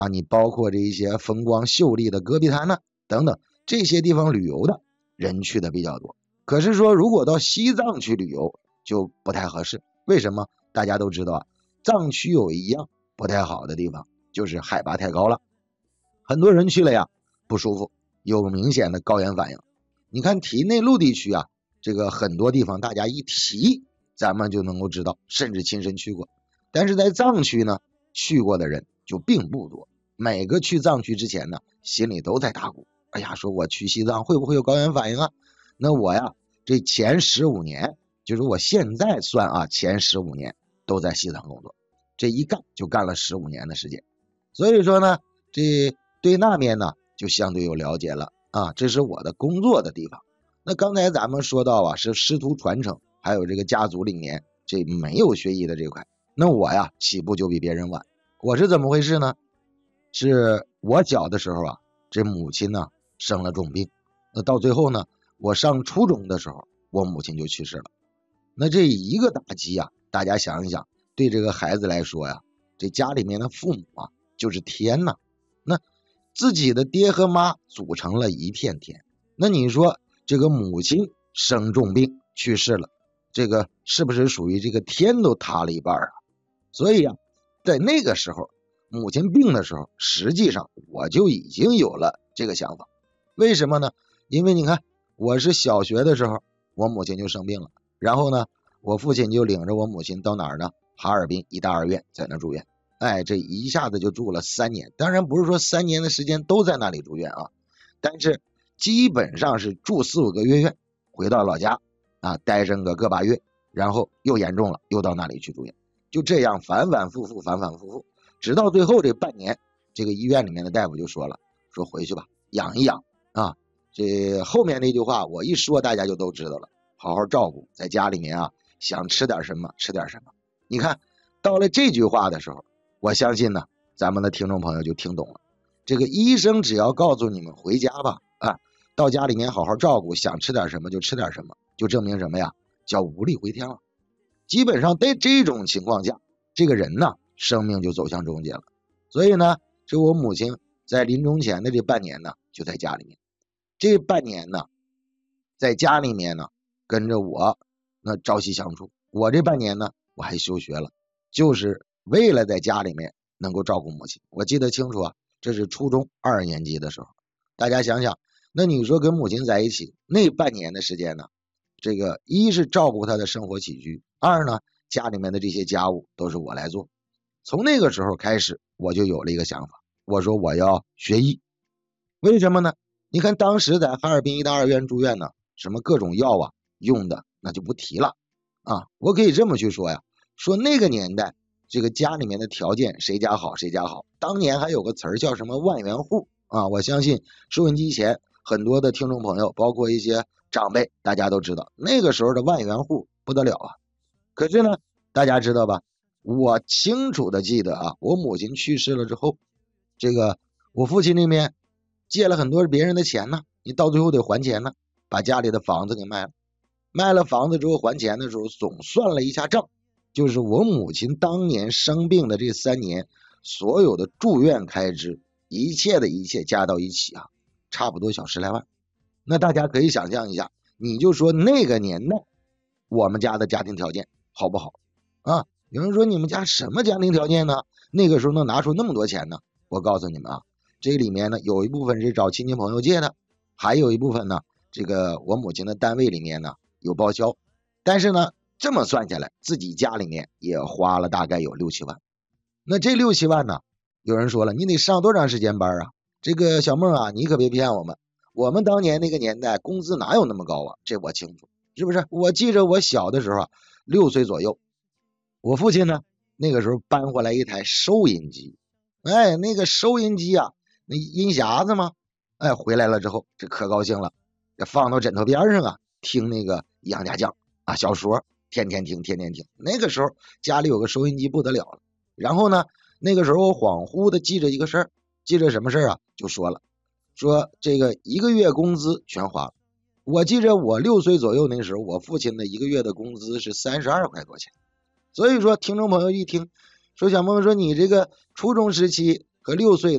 啊，你包括这一些风光秀丽的戈壁滩等等这些地方旅游的人去的比较多。可是说如果到西藏去旅游就不太合适，为什么？大家都知道啊，藏区有一样不太好的地方，就是海拔太高了，很多人去了呀不舒服，有明显的高原反应。你看提内陆地区啊，这个很多地方大家一提咱们就能够知道，甚至亲身去过。但是在藏区呢，去过的人就并不多。每个去藏区之前呢，心里都在打鼓，哎呀，说我去西藏会不会有高原反应啊？那我呀，这前15年，就是我现在算啊，前15年都在西藏工作，这一干就干了15年的时间。所以说呢，这对那边呢就相对有了解了啊，这是我的工作的地方。那刚才咱们说到啊，是师徒传承，还有这个家族里面这没有学医的这块，那我呀起步就比别人晚。我是怎么回事呢？是我小的时候啊，这母亲呢生了重病，那到最后呢，我上初中的时候，我母亲就去世了。那这一个打击啊，大家想一想，对这个孩子来说呀，这家里面的父母啊就是天呐。那自己的爹和妈组成了一片天，那你说这个母亲生重病去世了，这个是不是属于这个天都塌了一半啊？所以啊，在那个时候母亲病的时候，实际上我就已经有了这个想法。为什么呢？因为你看我是小学的时候我母亲就生病了，然后呢我父亲就领着我母亲到哪儿呢？哈尔滨医大二院，在那住院。哎，这一下子就住了3年，当然不是说3年的时间都在那里住院啊，但是基本上是住4、5个月院，回到老家啊，待上个8月，然后又严重了，又到那里去住院，就这样反反复复，直到最后这半年，这个医院里面的大夫就说了，说回去吧，养一养啊。这后面那句话我一说大家就都知道了，好好照顾，在家里面啊，想吃点什么吃点什么。你看到了这句话的时候，我相信呢，咱们的听众朋友就听懂了。这个医生只要告诉你们回家吧，啊，到家里面好好照顾，想吃点什么就吃点什么，就证明什么呀？叫无力回天了。基本上在这种情况下，这个人呢，生命就走向终结了。所以呢，这我母亲在临终前的这半年呢，就在家里面。这半年呢，在家里面呢，跟着我那朝夕相处。我这半年呢，我还休学了，就是为了在家里面能够照顾母亲。我记得清楚啊，这是初中2年级的时候。大家想想，那你说跟母亲在一起那半年的时间呢，这个一是照顾她的生活起居，二呢，家里面的这些家务都是我来做。从那个时候开始，我就有了一个想法，我说我要学医。为什么呢？你看当时在哈尔滨医大二院住院呢，什么各种药啊用的那就不提了啊。我可以这么去说呀，说那个年代这个家里面的条件谁家好谁家好，当年还有个词儿叫什么万元户啊。我相信收音机前很多的听众朋友，包括一些长辈，大家都知道那个时候的万元户不得了啊。可是呢，大家知道吧？我清楚的记得啊，我母亲去世了之后，这个我父亲那边借了很多别人的钱呢，你到最后得还钱呢，把家里的房子给卖了。卖了房子之后还钱的时候，总算了一下账，就是我母亲当年生病的这3年，所有的住院开支，一切的一切加到一起啊，差不多小10来万。那大家可以想象一下，你就说那个年代我们家的家庭条件好不好啊？有人说你们家什么家庭条件呢？那个时候能拿出那么多钱呢？我告诉你们啊，这里面呢有一部分是找亲戚朋友借的，还有一部分呢，这个我母亲的单位里面呢有报销。但是呢，这么算下来，自己家里面也花了大概有6、7万。那这6、7万呢，有人说了，你得上多长时间班啊？这个小孟啊，你可别骗我们，我们当年那个年代工资哪有那么高啊？这我清楚，是不是？我记着我小的时候啊，6岁左右，我父亲呢那个时候搬回来一台收音机。哎，那个收音机啊，那音匣子嘛，哎，回来了之后这可高兴了，这放到枕头边上啊，听那个杨家将啊小说，天天听。那个时候家里有个收音机不得了了。然后呢，那个时候我恍惚的记着一个事儿，记着什么事儿啊？就说了，说这个1个月工资全花了。我记着我6岁左右那时候，我父亲的1个月的工资是32块多钱。所以说听众朋友一听，说小孟说你这个初中时期和6岁